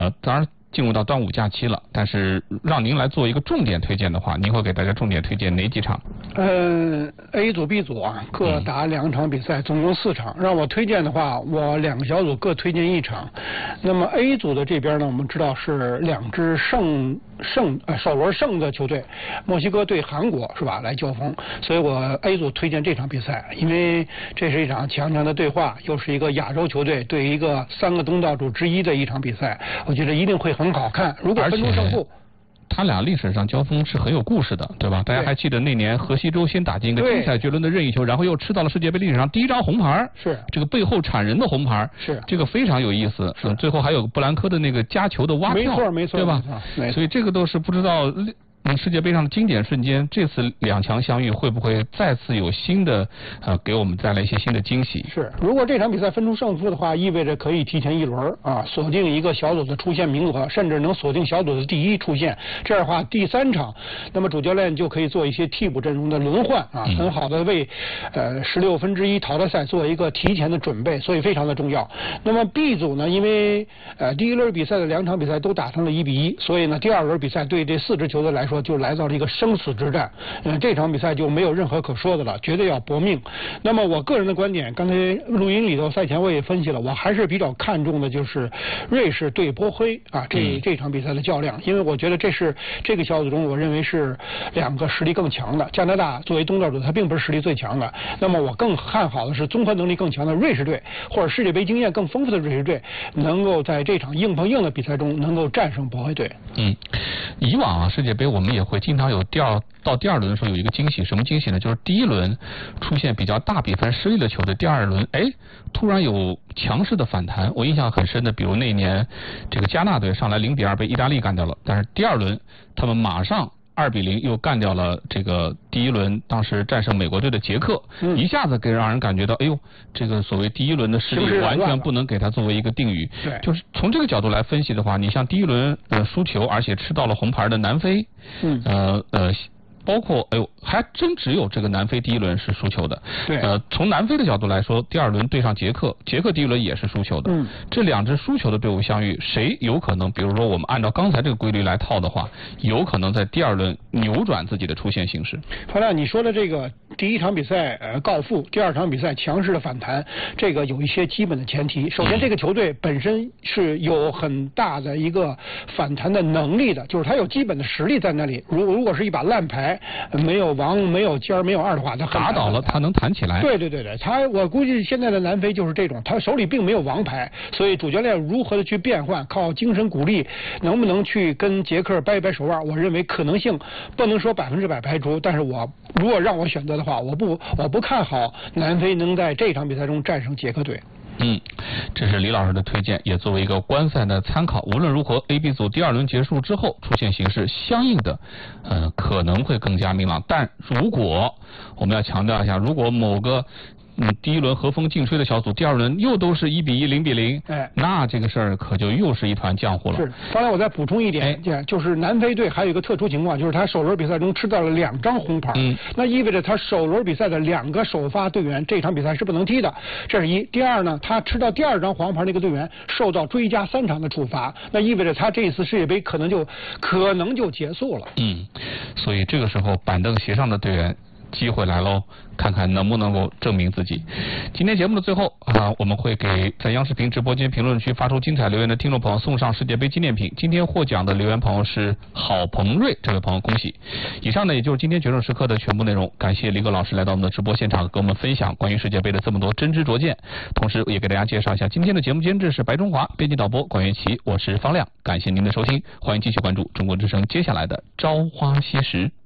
当然进入到端午假期了，但是让您来做一个重点推荐的话，您会给大家重点推荐哪几场 ？A 组、B 组啊，各打2场比赛，总共4场。让我推荐的话，我2个小组各推荐1场。那么 A 组的这边呢，我们知道是2支首轮胜的球队，墨西哥对韩国是吧？来交锋，所以我 A 组推荐这场比赛，因为这是一场强强的对话，又是一个亚洲球队对一个3个东道主之一的一场比赛，我觉得一定会很好看。如果分出胜负。 他俩历史上交锋是很有故事的，对吧？大家还记得那年河西州先打进一个精彩绝伦的任意球，然后又吃到了世界杯历史上第1张红牌， 是这个背后铲人的红牌， 是这个非常有意思。最后还有布兰科的那个夹球的挖票， 没错， 对吧？所以这个都是不知道。世界杯上的经典瞬间，这次2强相遇会不会再次有新的给我们带来一些新的惊喜？ 是，如果这场比赛分出胜负的话，意味着可以提前1轮啊，锁定一个小组的出线名额，甚至能锁定小组的第1出线。这样的话，第3场，那么主教练就可以做一些替补阵容的轮换啊，很好的为16分之一淘汰赛做一个提前的准备，所以非常的重要。那么 B 组呢，因为第1轮比赛的2场比赛都打成了1比1，所以呢，第2轮比赛对这4支球队来说就来到了一个生死之战，这场比赛就没有任何可说的了，绝对要搏命。那么我个人的观点，刚才录音里头赛前我也分析了，我还是比较看重的就是瑞士对波黑啊这场比赛的较量，因为我觉得这是这个小组中我认为是2个实力更强的。加拿大作为东道主，他并不是实力最强的，那么我更看好的是综合能力更强的瑞士队，或者世界杯经验更丰富的瑞士队，能够在这场硬碰硬的比赛中能够战胜波黑队。 以往世界杯我们也会经常有到第2轮的时候有一个惊喜，什么惊喜呢？就是第1轮出现比较大比分失利的球队，第2轮突然有强势的反弹。我印象很深的，比如那年这个加纳队上来0比2被意大利干掉了，但是第2轮他们马上2比0又干掉了这个第1轮当时战胜美国队的捷克，一下子让人感觉到，这个所谓第1轮的实力完全不能给他作为一个定语。就是从这个角度来分析的话，你像第1轮输球而且吃到了红牌的南非，包括还真只有这个南非第1轮是输球的。从南非的角度来说，第2轮对上捷克第1轮也是输球的。这2支输球的队伍相遇，谁有可能？比如说我们按照刚才这个规律来套的话，有可能在第2轮扭转自己的出线形势。 方亮，你说的这个第1场比赛告负，第2场比赛强势的反弹，这个有一些基本的前提。首先，这个球队本身是有很大的一个反弹的能力的，就是他有基本的实力在那里。如果是一把烂牌，没有王、没有尖、没有二的话，他打倒了他能弹起来。 对，我估计现在的南非就是这种，他手里并没有王牌，所以主教练如何的去变换，靠精神鼓励，能不能去跟捷克掰一掰手腕，我认为可能性不能说100%排除，但是如果让我选择的话，我不看好南非能在这场比赛中战胜捷克队。 这是李老师的推荐，也作为一个观赛的参考。无论如何 ，A、B 组第2轮结束之后，出现形势相应的，可能会更加明朗。但如果我们要强调一下，如果某个第1轮和风劲吹的小组，第2轮又都是1比1、0比0，那这个事儿可就又是一团浆糊了。 是，刚才我再补充一点，就是南非队还有一个特殊情况，就是他首轮比赛中吃到了2张红牌，那意味着他首轮比赛的2个首发队员这场比赛是不能踢的，这是一。第二呢，他吃到第2张黄牌那个队员受到追加3场的处罚，那意味着他这一次世界杯可能就结束了。 所以这个时候板凳席上的队员机会来喽，看看能不能够证明自己。今天节目的最后我们会给在央视频直播间评论区发出精彩留言的听众朋友送上世界杯纪念品。今天获奖的留言朋友是郝鹏瑞，这位朋友恭喜。以上呢也就是今天决胜时刻的全部内容，感谢李葛老师来到我们的直播现场，跟我们分享关于世界杯的这么多真知灼见。同时也给大家介绍一下今天的节目监制是白中华，编辑导播管元琪，我是方亮，感谢您的收听，欢迎继续关注中国之声接下来的朝花夕拾。